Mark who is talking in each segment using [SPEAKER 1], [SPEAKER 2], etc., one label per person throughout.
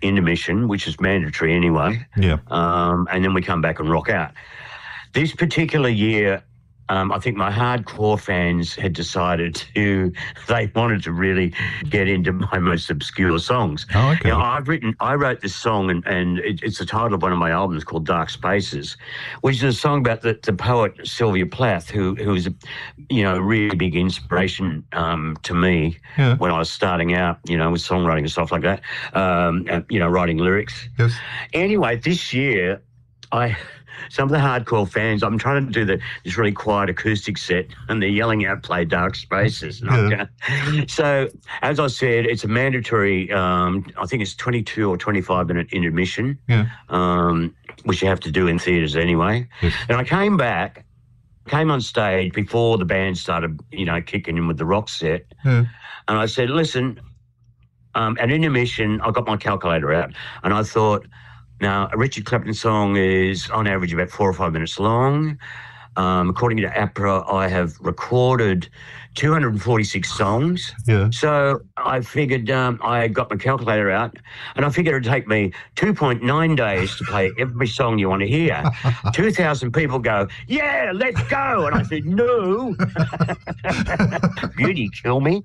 [SPEAKER 1] intermission, which is mandatory anyway.
[SPEAKER 2] Yeah.
[SPEAKER 1] And then we come back and rock out. This particular year, I think my hardcore fans had decided they wanted to really get into my most obscure songs.
[SPEAKER 2] Oh, okay.
[SPEAKER 1] I wrote this song, and it's the title of one of my albums called Dark Spaces, which is a song about the poet Sylvia Plath, who was a really big inspiration to me when I was starting out, with songwriting and stuff like that, writing lyrics.
[SPEAKER 2] Yes.
[SPEAKER 1] Anyway, this year, some of the hardcore fans, I'm trying to do this really quiet acoustic set, and they're yelling out, "Play Dark Spaces." So, as I said, it's a mandatory, I think it's 22 or 25-minute intermission, which you have to do in theatres anyway.
[SPEAKER 2] Yes.
[SPEAKER 1] And I came on stage before the band started, kicking in with the rock set, and I said, listen, at intermission, I got my calculator out, and I thought, now, a Richard Clapton song is, on average, about 4 or 5 minutes long. According to APRA, I have recorded 246 songs.
[SPEAKER 2] Yeah.
[SPEAKER 1] So I figured, I got my calculator out, and I figured it'd take me 2.9 days to play every song you want to hear. 2,000 people go, "Yeah, let's go." And I said, "No." Beauty, kill me,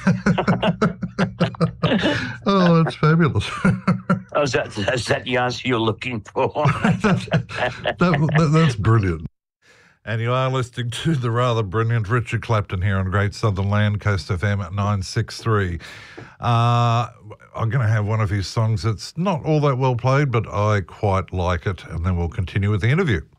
[SPEAKER 2] Oh, it's fabulous.
[SPEAKER 1] Is that the answer you're looking for?
[SPEAKER 2] That's brilliant. And you are listening to the rather brilliant Richard Clapton here on Great Southern Land, Coast FM at 963. I'm going to have one of his songs that's not all that well played, but I quite like it, and then we'll continue with the interview.